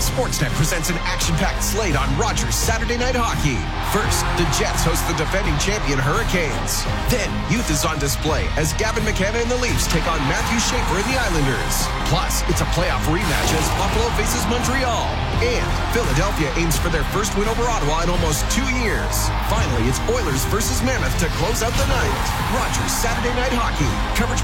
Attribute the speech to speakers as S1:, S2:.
S1: Sportsnet presents an action-packed slate on Rogers Saturday Night Hockey. First, the Jets host the defending champion Hurricanes. Then, youth is on display as Gavin McKenna and the Leafs take on Matthew Schaefer and the Islanders. Plus, it's a playoff rematch as Buffalo faces Montreal. And Philadelphia aims for their first win over Ottawa in almost 2 years. Finally, it's Oilers versus Mammoth to close out the night. Rogers Saturday Night Hockey. Coverage